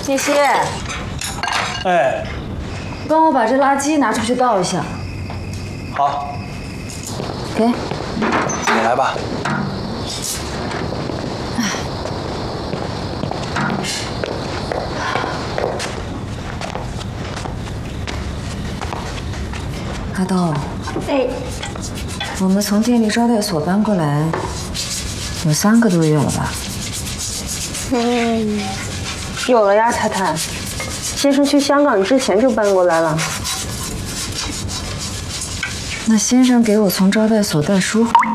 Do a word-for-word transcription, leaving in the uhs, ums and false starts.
谢谢。 哎， 帮我把这垃圾拿出去倒一下。 好， 给。 你来吧。 阿豆， 哎， 我们从电力招待所搬过来有三个多月了吧？ 嗯，有了呀，太太。先生去香港之前就搬过来了。 那先生给我从招待所带书回来。